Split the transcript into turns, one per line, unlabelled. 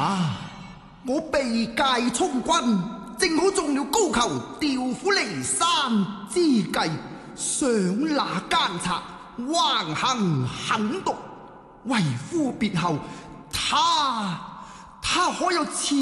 啊！我被界充軍，正好中了高俅調虎離山之計，上那奸賊，橫行狠毒，為夫別後，他可有前